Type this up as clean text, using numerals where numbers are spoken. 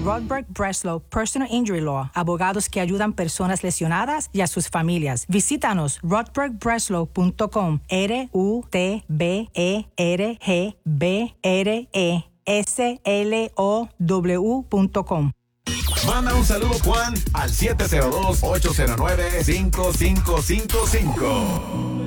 Rodberg Breslow Personal Injury Law, abogados que ayudan personas lesionadas y a sus familias. Visítanos rodbergbreslow.com, RUTBERGBRESLOW.com. Manda un saludo, Juan, al 702-809-5555.